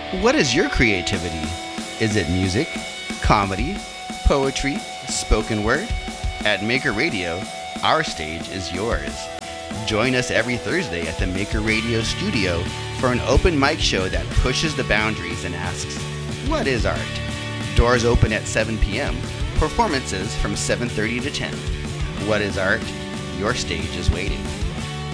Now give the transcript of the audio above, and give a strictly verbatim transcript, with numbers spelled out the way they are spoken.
What is your creativity? Is it music, comedy, poetry, spoken word? At Maker Radio, our stage is yours. Join us every Thursday at the Maker Radio studio for an open mic show that pushes the boundaries and asks, what is art? Doors open at seven p.m. Performances from seven thirty to ten. What is art? Your stage is waiting.